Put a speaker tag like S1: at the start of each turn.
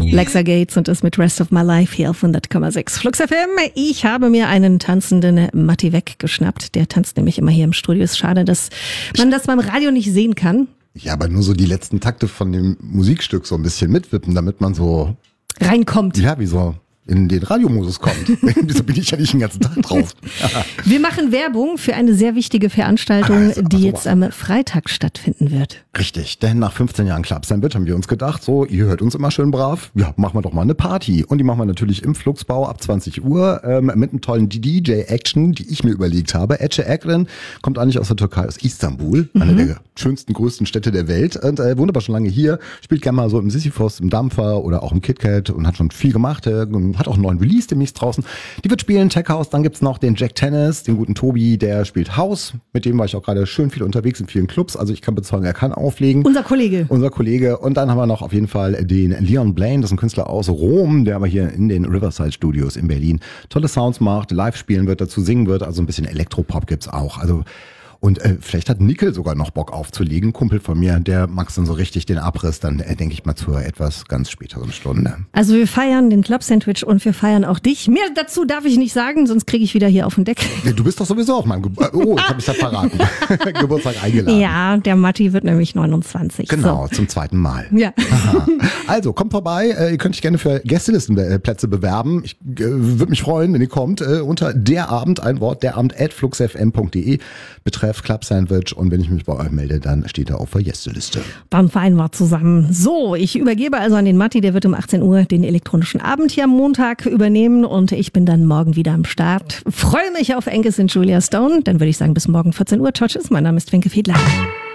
S1: Lexa Gates und das mit Rest of My Life hier auf 100,6 Flux FM. Ich habe mir einen tanzenden Matti weggeschnappt. Der tanzt nämlich immer hier im Studio. Ist schade, dass man das beim Radio nicht sehen kann.
S2: Ja, aber nur so die letzten Takte von dem Musikstück so ein bisschen mitwippen, damit man so
S1: reinkommt.
S2: Ja, wie so in den Radiomodus kommt. Wieso bin ich ja nicht den ganzen Tag drauf?
S1: Wir machen Werbung für eine sehr wichtige Veranstaltung, die jetzt am Freitag stattfinden wird.
S2: Richtig, denn nach 15 Jahren Clubsandwich haben wir uns gedacht, so, ihr hört uns immer schön brav, ja, machen wir doch mal eine Party. Und die machen wir natürlich im Fluxbau ab 20 Uhr mit einem tollen DJ-Action, die ich mir überlegt habe. Ece Ekren kommt eigentlich aus der Türkei, aus Istanbul, eine der schönsten, größten Städte der Welt. Und wohnt aber schon lange hier, spielt gerne mal so im Sisyphos, im Dampfer oder auch im KitKat und hat schon viel gemacht. Hat auch einen neuen Release demnächst draußen. Die wird spielen, Tech House. Dann gibt's noch den Jack Tennis, den guten Tobi, der spielt House. Mit dem war ich auch gerade schön viel unterwegs in vielen Clubs. Also ich kann bezeugen, er kann auflegen.
S1: Unser Kollege.
S2: Und dann haben wir noch auf jeden Fall den Leon Blaine, das ist ein Künstler aus Rom, der aber hier in den Riverside Studios in Berlin tolle Sounds macht, live spielen wird, dazu singen wird. Also ein bisschen Elektropop gibt's auch. Also und vielleicht hat Nickel sogar noch Bock aufzulegen. Kumpel von mir, der mag dann so richtig den Abriss, dann denke ich mal zur etwas ganz späteren Stunde.
S1: Also wir feiern den Club-Sandwich und wir feiern auch dich. Mehr dazu darf ich nicht sagen, sonst kriege ich wieder hier auf den Deckel.
S2: Du bist doch sowieso auf meinem hab ich ja verraten. Geburtstag eingeladen.
S1: Ja, der Matti wird nämlich 29.
S2: Genau, zum zweiten Mal.
S1: Ja.
S2: Aha. Also, kommt vorbei. Ihr könnt euch gerne für Gästelistenplätze bewerben. Ich würde mich freuen, wenn ihr kommt. Unter derabend, ein Wort, derabend@fluxfm.de betreff Club Sandwich. Und wenn ich mich bei euch melde, dann steht er auf der Gästeliste.
S1: Dann feiern wir zusammen. So, ich übergebe also an den Matti. Der wird um 18 Uhr den elektronischen Abend hier am Montag übernehmen. Und ich bin dann morgen wieder am Start. Freue mich auf Angus und Julia Stone. Dann würde ich sagen, bis morgen 14 Uhr. Ciao, tschüss. Mein Name ist Wenke Fiedler.